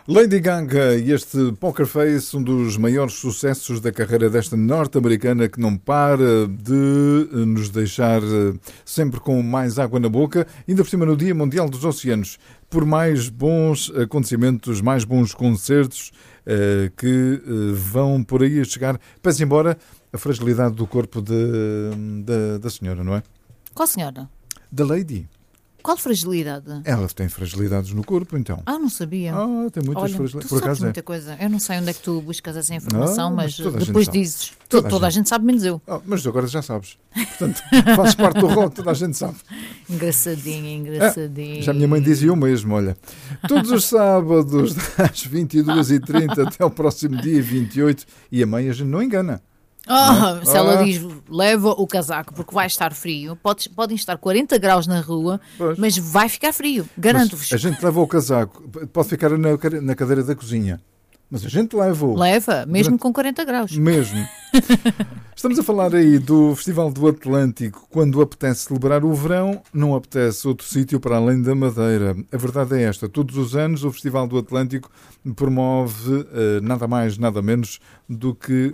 Lady Gaga e este Poker Face, um dos maiores sucessos da carreira desta norte-americana que não para de nos deixar sempre com mais água na boca, ainda por cima no Dia Mundial dos Oceanos, por mais bons acontecimentos, mais bons concertos que vão por aí a chegar. Pese embora a fragilidade do corpo da senhora, não é? Qual senhora? Da Lady. Qual fragilidade? Ela tem fragilidades no corpo, então. Não sabia. Tem muitas fragilidades. Tu sabes muita coisa. Eu não sei onde é que tu buscas essa informação, mas depois dizes. Toda a gente sabe, menos eu. Mas agora já sabes. Portanto, fazes parte do rol, toda a gente sabe. Engraçadinho. Já a minha mãe dizia o mesmo, olha. Todos os sábados, às 22h30 até o próximo dia 28. E a mãe a gente não engana. Se ela diz, leva o casaco porque vai estar frio, podem estar 40 graus na rua, mas vai ficar frio, garanto-vos. A gente leva o casaco, pode ficar na cadeira da cozinha, mas a gente leva-o. Leva, mesmo com 40 graus. Mesmo. Estamos a falar aí do Festival do Atlântico. Quando apetece celebrar o verão, não apetece outro sítio para além da Madeira. A verdade é esta, todos os anos o Festival do Atlântico promove nada mais, nada menos do que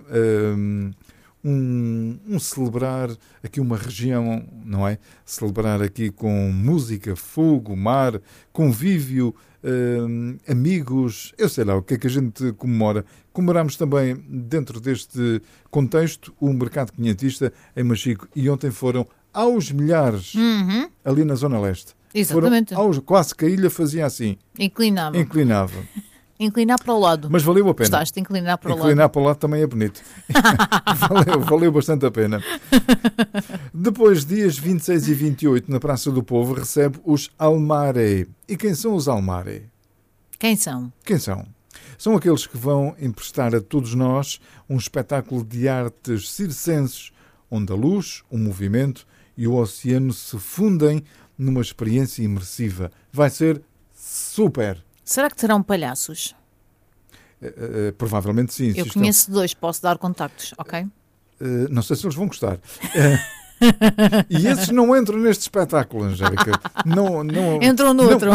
um celebrar aqui uma região, não é? Celebrar aqui com música, fogo, mar, convívio, amigos, eu sei lá o que é que a gente comemora. Comemoramos também, dentro deste contexto, o mercado quinhentista em Machico, e ontem foram aos milhares, ali na Zona Leste. Exatamente. Quase que a ilha fazia assim. Inclinava. Inclinar para o lado. Mas valeu a pena. Gostaste de inclinar para o lado? Inclinar para o lado também é bonito. valeu bastante a pena. Depois, dias 26 e 28, na Praça do Povo, recebe os Almare. E quem são os Almare? Quem são? São aqueles que vão emprestar a todos nós um espetáculo de artes circenses, onde a luz, o movimento e o oceano se fundem numa experiência imersiva. Vai ser super! Será que terão palhaços? Provavelmente sim. Eu conheço 2, posso dar contactos, ok? Não sei se eles vão gostar. E esses não entram neste espetáculo, Angélica. Não, entram no outro.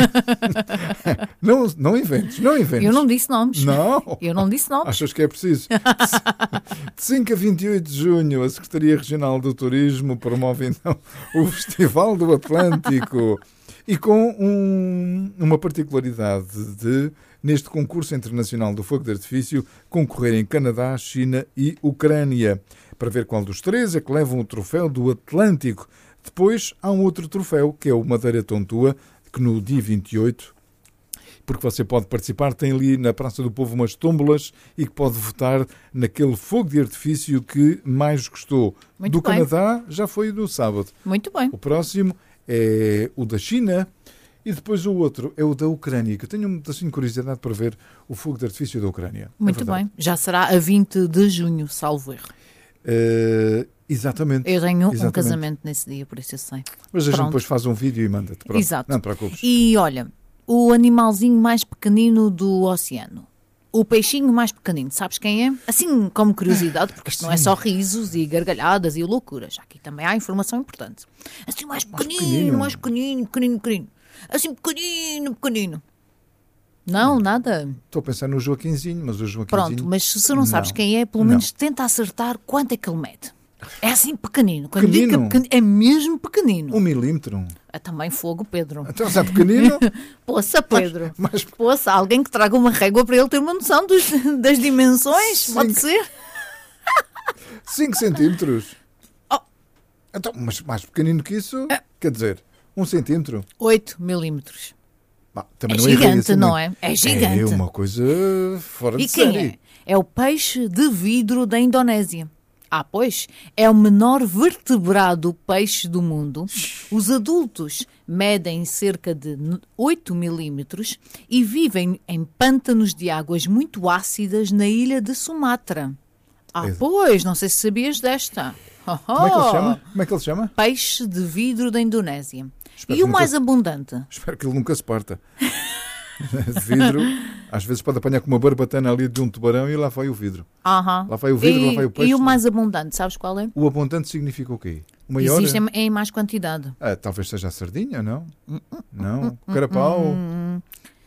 Não inventes. Eu não disse nomes. Não. Eu não disse nomes. Achas que é preciso? De 5 a 28 de junho, a Secretaria Regional do Turismo promove então o Festival do Atlântico. E com uma particularidade neste concurso internacional do fogo de artifício, concorrerem Canadá, China e Ucrânia, para ver qual dos 3 é que levam o troféu do Atlântico. Depois há um outro troféu, que é o Madeira Tontua, que no dia 28, porque você pode participar, tem ali na Praça do Povo umas tómbolas e que pode votar naquele fogo de artifício que mais gostou. Muito do bem. Canadá já foi no sábado. Muito bem. O próximo é o da China e depois o outro é o da Ucrânia, que eu tenho assim curiosidade para ver o fogo de artifício da Ucrânia. Muito bem. Já será a 20 de junho, salvo erro. Exatamente. Eu tenho um casamento nesse dia, por isso eu sei. Mas a gente depois faz um vídeo e manda-te. Pronto. Exato. Não te preocupes. E olha, o animalzinho mais pequenino do oceano. O peixinho mais pequenino, sabes quem é? Assim, como curiosidade, porque isto não é só risos e gargalhadas e loucuras. Aqui também há informação importante. Assim, mais pequenino. Assim, pequenino. Não, nada. Estou a pensar no Joaquinzinho, mas o Joaquinzinho... Pronto, mas se não sabes quem é, pelo menos tenta acertar quanto é que ele mede. É assim pequenino. Quando digo que é pequenino, é mesmo pequenino. 1 milímetro. É também fogo, Pedro. Então, se é pequenino... Poça, Pedro. Mas... Poça, alguém que traga uma régua para ele ter uma noção das dimensões. Pode ser? 5 centímetros. Então, mas mais pequenino que isso, quer dizer, 1 centímetro. 8 milímetros. Também É não gigante, isso, não é? É gigante. É uma coisa fora de E quem série. é? É o peixe de vidro da Indonésia. Pois, é o menor vertebrado peixe do mundo. Os adultos medem cerca de 8 milímetros e vivem em pântanos de águas muito ácidas na ilha de Sumatra. Pois, não sei se sabias desta. Como é que ele se chama? Peixe de vidro da Indonésia. E o mais abundante? Espero que ele nunca se parta. De vidro, às vezes pode apanhar com uma barbatana ali de um tubarão e lá vai o vidro. Lá vai o vidro, lá vai o peixe. E o mais abundante, sabes qual é? O abundante significa o quê? O maior? Existe em mais quantidade. Talvez seja a sardinha, não? Não? O carapau?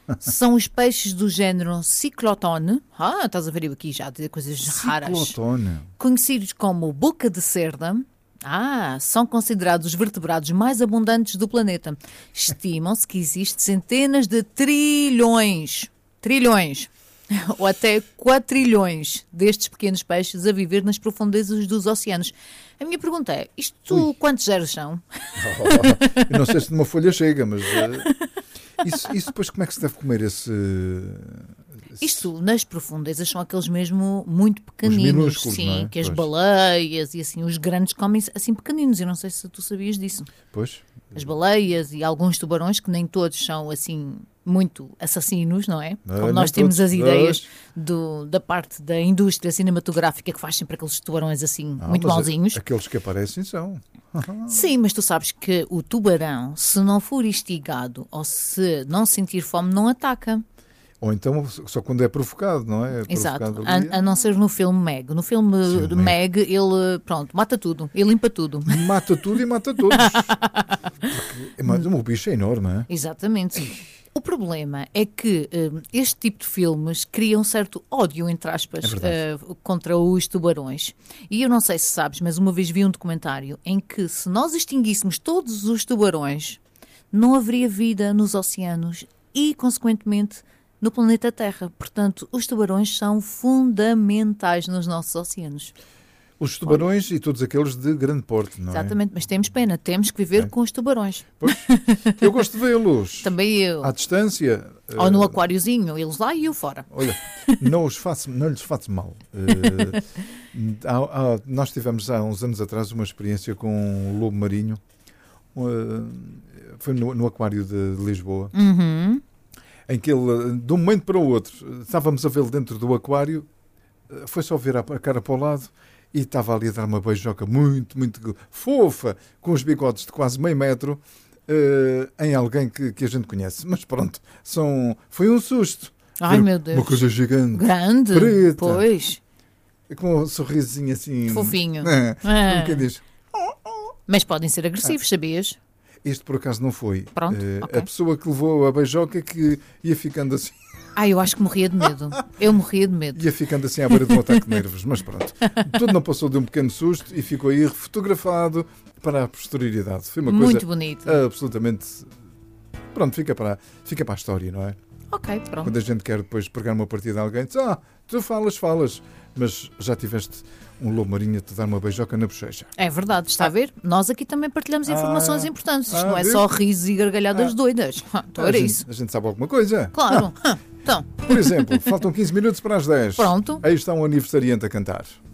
São os peixes do género Ciclotone. Estás a ver eu aqui já a dizer coisas raras. Ciclotone. Conhecidos como boca de cerda. São considerados os vertebrados mais abundantes do planeta. Estimam-se que existem centenas de trilhões, ou até quatrilhões destes pequenos peixes a viver nas profundezas dos oceanos. A minha pergunta é, quantos zeros são? Eu não sei se numa folha chega, mas isso depois como é que se deve comer esse... Isto, nas profundezas, são aqueles mesmo muito pequeninos, sim, não é? Que as baleias e assim, os grandes comem assim pequeninos. Eu não sei se tu sabias disso. Pois. As baleias e alguns tubarões, que nem todos são assim muito assassinos, não é? Como nós temos as ideias da parte da indústria cinematográfica que faz sempre aqueles tubarões assim muito mauzinhos. Aqueles que aparecem são. Sim, mas tu sabes que o tubarão, se não for instigado ou se não sentir fome, não ataca. Ou então só quando é provocado, não é? Exato, a não ser no filme Meg. No filme Meg, ele, mata tudo, ele limpa tudo. Mata tudo e mata todos. Mas o bicho é enorme, não é? Exatamente. O problema é que este tipo de filmes cria um certo ódio, entre aspas, contra os tubarões. E eu não sei se sabes, mas uma vez vi um documentário em que se nós extinguíssemos todos os tubarões, não haveria vida nos oceanos e, consequentemente, no planeta Terra. Portanto, os tubarões são fundamentais nos nossos oceanos. Os tubarões e todos aqueles de grande porte, não é? Exatamente, mas temos pena, temos que viver com os tubarões. Pois, eu gosto de vê-los. Também eu. À distância. Ou no aquáriozinho, eles lá e eu fora. Olha, não lhes faço mal. Nós tivemos há uns anos atrás uma experiência com um lobo marinho. Foi no aquário de Lisboa. Uhum. Em que ele, de um momento para o outro, estávamos a vê-lo dentro do aquário, foi só ver a cara para o lado e estava ali a dar uma beijoca muito, muito fofa, com os bigodes de quase meio metro, em alguém que a gente conhece. Mas pronto, foi um susto. Ai, meu Deus. Uma coisa gigante. Grande, preta, pois. Com um sorrisinho assim... Fofinho. Um bocadinho. Mas podem ser agressivos, sabias? Este por acaso não foi. Pronto, okay. A pessoa que levou a beijoca que ia ficando assim... Eu acho que morria de medo. Eu morria de medo. Ia ficando assim à beira de um ataque de nervos, mas pronto. Tudo não passou de um pequeno susto e ficou aí fotografado para a posterioridade. Foi uma coisa muito bonito. Absolutamente... Pronto, fica para a história, não é? Ok, pronto. Quando a gente quer depois pegar uma partida a alguém, diz, tu falas, mas já tiveste um lobo marinho a te dar uma beijoca na bochecha. É verdade, está a ver? Nós aqui também partilhamos informações importantes. Isto não é só risos e gargalhadas doidas. Então era isso. A gente sabe alguma coisa. Claro. Então. Por exemplo, faltam 15 minutos para as 10. Pronto. Aí está um aniversariante a cantar.